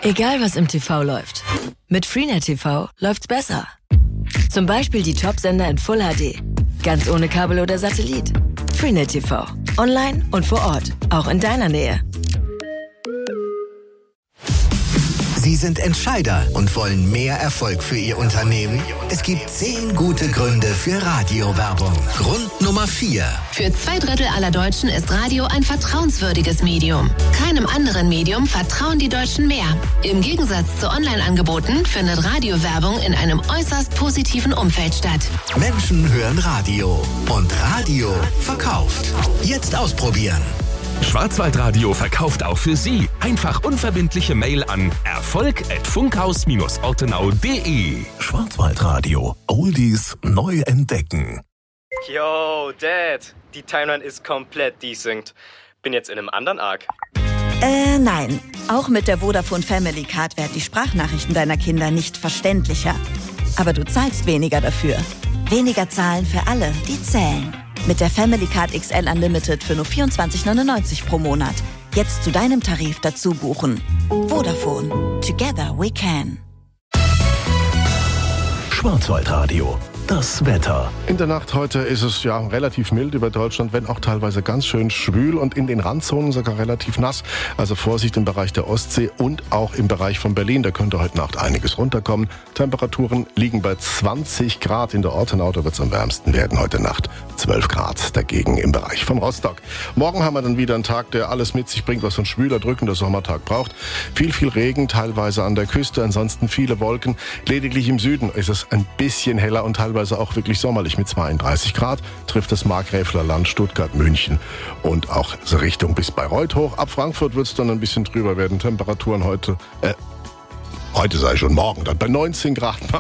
Egal was im TV läuft, mit Freenet TV läuft's besser. Zum Beispiel die Top-Sender in Full HD, ganz ohne Kabel oder Satellit. Freenet TV, online und vor Ort, auch in deiner Nähe. Sie sind Entscheider und wollen mehr Erfolg für Ihr Unternehmen? Es gibt 10 gute Gründe für Radiowerbung. Grund Nummer 4. Für 2/3 aller Deutschen ist Radio ein vertrauenswürdiges Medium. Keinem anderen Medium vertrauen die Deutschen mehr. Im Gegensatz zu Online-Angeboten findet Radiowerbung in einem äußerst positiven Umfeld statt. Menschen hören Radio und Radio verkauft. Jetzt ausprobieren. Schwarzwaldradio verkauft auch für Sie. Einfach unverbindliche Mail an erfolg@funkhaus-ortenau.de. Schwarzwaldradio. Oldies neu entdecken. Yo, Dad. Die Timeline ist komplett desynced. Bin jetzt in einem anderen Arc. Nein. Auch mit der Vodafone Family Card werden die Sprachnachrichten deiner Kinder nicht verständlicher. Aber du zahlst weniger dafür. Weniger zahlen für alle, die zählen. Mit der Family Card XL Unlimited für nur 24,99 pro Monat. Jetzt zu deinem Tarif dazu buchen. Vodafone. Together we can. Schwarzwaldradio. Das Wetter. In der Nacht heute ist es ja relativ mild über Deutschland, wenn auch teilweise ganz schön schwül und in den Randzonen sogar relativ nass. Also Vorsicht im Bereich der Ostsee und auch im Bereich von Berlin. Da könnte heute Nacht einiges runterkommen. Temperaturen liegen bei 20 Grad in der Ortenau. Da wird es am wärmsten werden heute Nacht. 12 Grad dagegen im Bereich von Rostock. Morgen haben wir dann wieder einen Tag, der alles mit sich bringt, was so ein schwüler, drückender Sommertag braucht. Viel Regen, teilweise an der Küste, ansonsten viele Wolken. Lediglich im Süden ist es ein bisschen heller und teilweise auch wirklich sommerlich mit 32 Grad. Trifft das Markgräfler Land, Stuttgart, München und auch so Richtung bis Bayreuth hoch. Ab Frankfurt wird es dann ein bisschen drüber werden. Temperaturen heute sage ich schon morgen, dann bei 19 Grad.